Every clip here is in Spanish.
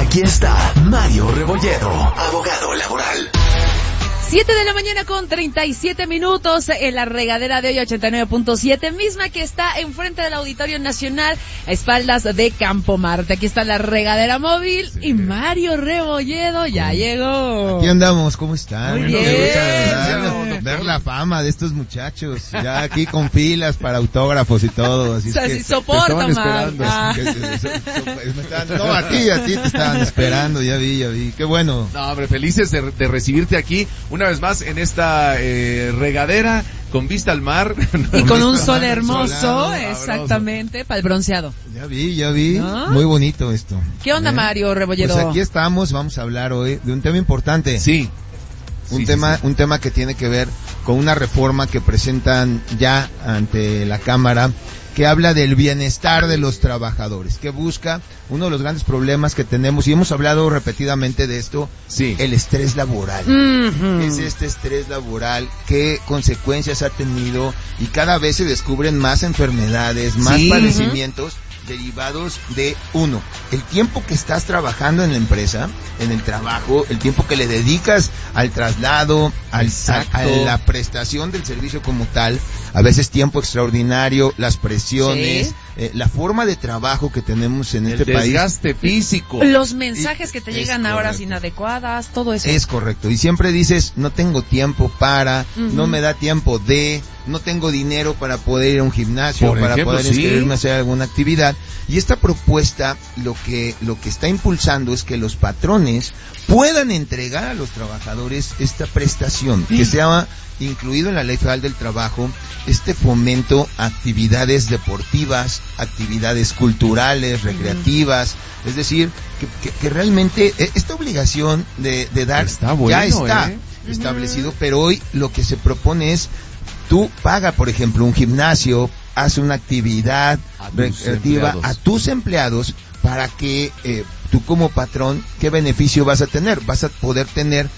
Aquí está Mario Rebolledo, abogado laboral. 7 de la mañana con 37 minutos en la regadera de hoy 89.7, misma que está enfrente del Auditorio Nacional a espaldas de Campo Marte. Aquí está la regadera móvil y Mario Rebolledo ya llegó. Aquí andamos, ¿cómo están? Muy bien. Me gusta ver la fama de estos muchachos, ya aquí con filas para autógrafos y todo. Así o sea, es que si soporta, Mario. No, a ti te estaban esperando, ya vi, qué bueno. No, hombre, felices de recibirte aquí una vez más en esta regadera con vista al mar. Y con un sol hermoso, solado, exactamente, para el bronceado. Ya vi, ¿No? muy bonito esto. ¿Qué onda, Mario Rebolledo? Pues aquí estamos, vamos a hablar hoy de un tema importante. Sí. Un tema que tiene que ver con una reforma que presentan ya ante la Cámara, que habla del bienestar de los trabajadores, que busca uno de los grandes problemas que tenemos, y hemos hablado repetidamente de esto, el estrés laboral. ¿Qué es este estrés laboral? ¿Qué consecuencias ha tenido? Y cada vez se descubren más enfermedades, más padecimientos derivados de, uno, el tiempo que estás trabajando en la empresa, en el trabajo, el tiempo que le dedicas al traslado, a la prestación del servicio como tal, a veces tiempo extraordinario, las presiones, la forma de trabajo que tenemos en este país. El desgaste físico. Los mensajes que te llegan a horas inadecuadas, todo eso. Es correcto. Y siempre dices, no tengo tiempo para, no me da tiempo de, no tengo dinero para poder ir a un gimnasio, para poder inscribirme a hacer alguna actividad. Y esta propuesta lo que está impulsando es que los patrones puedan entregar a los trabajadores esta prestación, que sea incluido en la Ley Federal del Trabajo, este fomento a actividades deportivas, actividades culturales, recreativas, es decir, que realmente esta obligación de dar ya está establecido, pero hoy lo que se propone es, tú paga, por ejemplo, un gimnasio, haz una actividad recreativa a tus empleados para que tú como patrón, ¿qué beneficio vas a tener? Vas a poder tener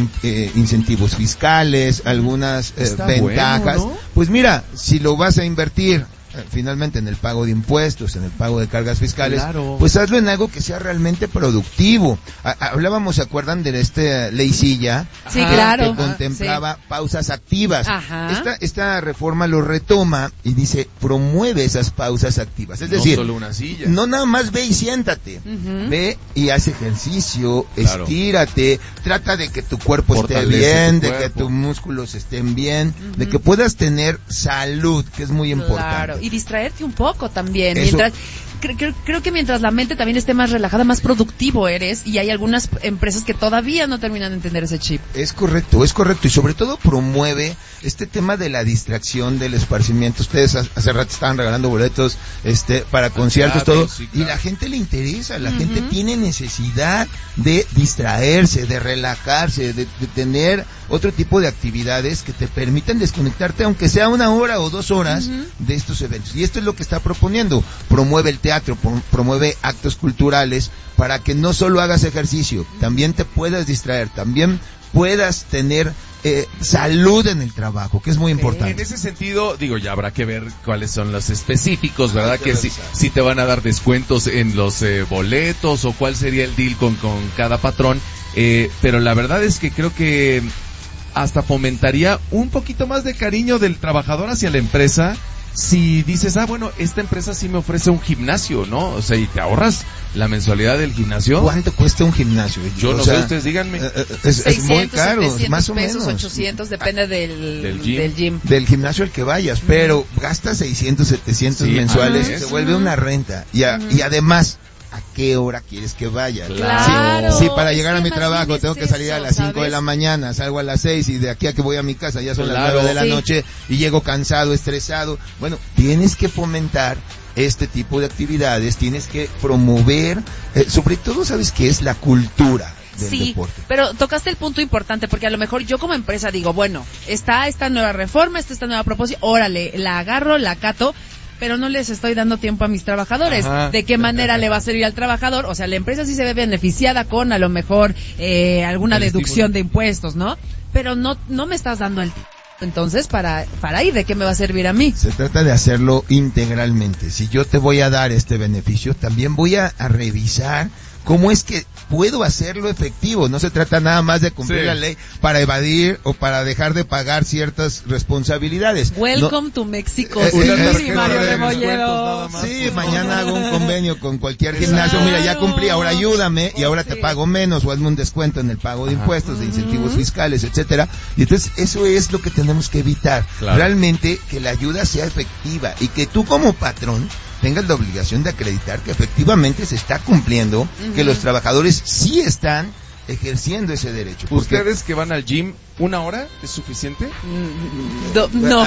incentivos fiscales, algunas ventajas. Bueno, ¿no? Pues mira, si lo vas a invertir finalmente en el pago de impuestos, en el pago de cargas fiscales, pues hazlo en algo que sea realmente productivo. Hablábamos, ¿se acuerdan de esta ley Silla? Sí, claro. Que contemplaba pausas activas. Esta reforma lo retoma y dice, promueve esas pausas activas. Es decir, solo una silla. No nada más ve y siéntate. Ve y haz ejercicio, estírate, trata de que tu cuerpo esté bien, de que tus músculos estén bien, de que puedas tener salud, que es muy importante. Y distraerte un poco también. Mientras, creo que mientras la mente también esté más relajada, más productivo eres, y hay algunas empresas que todavía no terminan de entender ese chip. Es correcto, y sobre todo promueve este tema de la distracción, del esparcimiento. Ustedes hace rato estaban regalando boletos para conciertos, todo, y la gente le interesa, la gente tiene necesidad de distraerse, de relajarse, de tener otro tipo de actividades que te permitan desconectarte, aunque sea 1 hora o 2 horas de estos eventos. Y esto es lo que está proponiendo. Promueve el teatro, promueve actos culturales para que no solo hagas ejercicio, también te puedas distraer, también puedas tener salud en el trabajo, que es muy importante. En ese sentido, ya habrá que ver cuáles son los específicos, ¿verdad? Que si te van a dar descuentos en los boletos, o cuál sería el deal con cada patrón, pero la verdad es que creo que hasta fomentaría un poquito más de cariño del trabajador hacia la empresa, si dices, bueno, esta empresa sí me ofrece un gimnasio, ¿no? O sea, y te ahorras la mensualidad del gimnasio. ¿Cuánto cuesta un gimnasio? Yo no sé, ustedes díganme. Es 600, muy caro, 700 más o pesos, menos. 800, depende del gym. Del gimnasio al que vayas, pero gastas 600, 700 mensuales, se vuelve una renta. Y además, ¿a qué hora quieres que vaya? Claro. Sí, para llegar a mi trabajo tengo que salir a las 5 de la mañana, salgo a las 6 y de aquí a que voy a mi casa ya son las 9 de la noche y llego cansado, estresado. Bueno, tienes que fomentar este tipo de actividades, tienes que promover, sobre todo, ¿sabes qué es? La cultura del deporte. Pero tocaste el punto importante, porque a lo mejor yo como empresa digo, bueno, está esta nueva reforma, esta nueva proposición, órale, la agarro, la acato, pero no les estoy dando tiempo a mis trabajadores. ¿De qué manera le va a servir al trabajador? O sea, la empresa sí se ve beneficiada con a lo mejor alguna deducción de impuestos, ¿no? Pero no me estás dando el tiempo. Entonces, para ir, ¿de qué me va a servir a mí? Se trata de hacerlo integralmente. Si yo te voy a dar este beneficio, también voy a revisar ¿cómo es que puedo hacerlo efectivo? No se trata nada más de cumplir la ley para evadir o para dejar de pagar ciertas responsabilidades. Welcome to Mexico Mario Rebolledo. Sí, mañana hago un convenio con cualquier gimnasio. Mira, ya cumplí, ahora ayúdame y ahora te pago menos, o hazme un descuento en el pago de impuestos, de incentivos fiscales, etcétera. Y entonces eso es lo que tenemos que evitar. Claro. Realmente que la ayuda sea efectiva y que tú como patrón tengas la obligación de acreditar que efectivamente se está cumpliendo, que los trabajadores sí están ejerciendo ese derecho. ¿Ustedes que van al gym, 1 hora es suficiente? No.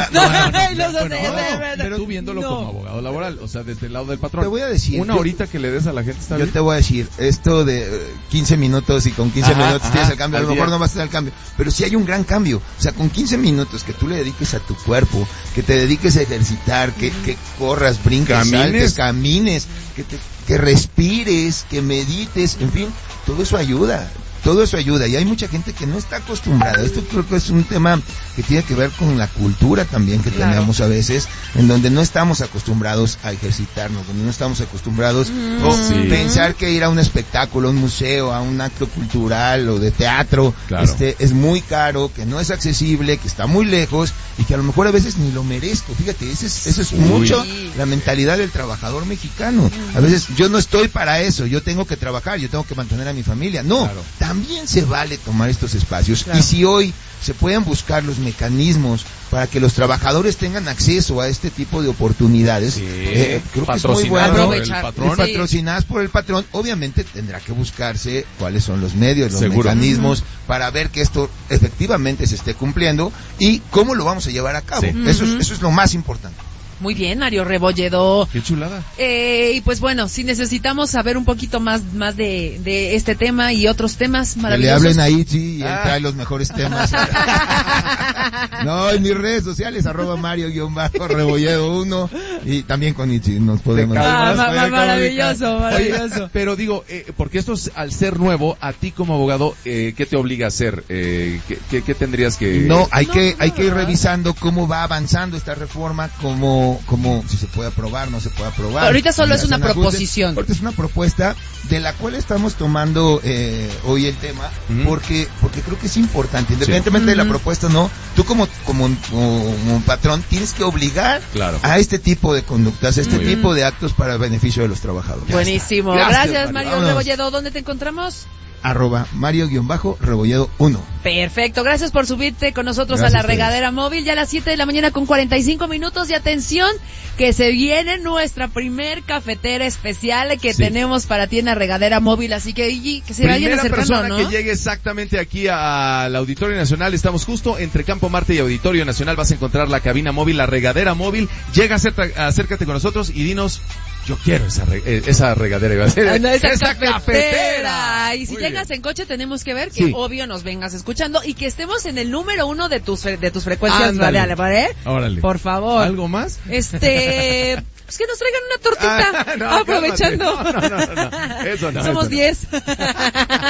Pero tú viéndolo como abogado laboral, o sea, desde el lado del patrón. Te voy a decir. 1 horita que le des a la gente está bien. Yo te voy a decir, esto de 15 minutos y con 15 minutos tienes el cambio, a lo mejor no vas a tener el cambio, pero sí hay un gran cambio. O sea, con 15 minutos que tú le dediques a tu cuerpo, que te dediques a ejercitar, que corras, brinques, saltes, camines, que respires, que medites, en fin, todo eso ayuda. Todo eso ayuda y hay mucha gente que no está acostumbrada. Esto creo que es un tema que tiene que ver con la cultura también que tenemos a veces, en donde no estamos acostumbrados a ejercitarnos, donde no estamos acostumbrados a pensar que ir a un espectáculo, a un museo, a un acto cultural o de teatro, es muy caro, que no es accesible, que está muy lejos y que a lo mejor a veces ni lo merezco. Fíjate, eso es mucho la mentalidad del trabajador mexicano. A veces yo no estoy para eso, yo tengo que trabajar, yo tengo que mantener a mi familia. No, también se vale tomar estos espacios. Y si hoy se pueden buscar los mecanismos para que los trabajadores tengan acceso a este tipo de oportunidades, creo que es muy bueno. Patrocinadas por el patrón, obviamente tendrá que buscarse cuáles son los medios, los mecanismos para ver que esto efectivamente se esté cumpliendo y cómo lo vamos a llevar a cabo. Eso es lo más importante. Muy bien, Mario Rebolledo. Qué chulada. Y pues bueno, si necesitamos saber un poquito más de este tema y otros temas maravillosos. Que le hablen a Ichi y él trae los mejores temas. No, en mis redes sociales, @Mario_Rebolledo1 y también con Ichi nos podemos. Maravilloso. Oye, pero digo, porque esto es, al ser nuevo, a ti como abogado, ¿qué te obliga a hacer? ¿Qué tendrías que...? No, hay que ir revisando cómo va avanzando esta reforma, cómo si se puede aprobar, no se puede aprobar. Ahorita solo es una proposición. Ahorita es una propuesta de la cual estamos tomando hoy el tema, porque creo que es importante, independientemente de la propuesta, no, tú como patrón tienes que obligar a este tipo de conductas, a este tipo de actos para el beneficio de los trabajadores. Buenísimo. Gracias, Mario Rebolledo. ¿Dónde te encontramos? @Mario_Rebolledo1. Perfecto, gracias por subirte con nosotros a la regadera móvil, ya a las 7 de la mañana con 45 minutos, y atención, que se viene nuestra primer cafetera especial que tenemos para ti en la regadera móvil, así que que se vayan acercando, persona, ¿no? que llegue exactamente aquí al Auditorio Nacional, estamos justo entre Campo Marte y Auditorio Nacional, vas a encontrar la cabina móvil, la regadera móvil, llega, acércate con nosotros y dinos... Yo quiero esa regadera, iba a ser esa cafetera. Y si llegas en coche tenemos que ver que obvio nos vengas escuchando y que estemos en el número 1 de tus frecuencias radiales, ¿vale? Órale. Por favor. ¿Algo más? Pues que nos traigan una tortita, aprovechando. No. Eso no. Somos 10.